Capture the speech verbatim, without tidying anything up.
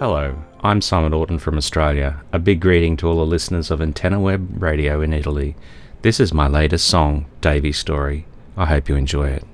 Hello, I'm Simon Orton from Australia. A big greeting to all the listeners of Antenna Web Radio in Italy. This is my latest song, Davey's Story. I hope you enjoy it.